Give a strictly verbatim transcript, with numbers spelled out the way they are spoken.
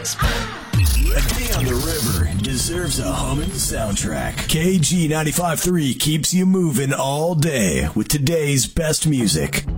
this. A day on the river deserves a humming soundtrack. K G ninety-five point three keeps you moving all day with today's best music.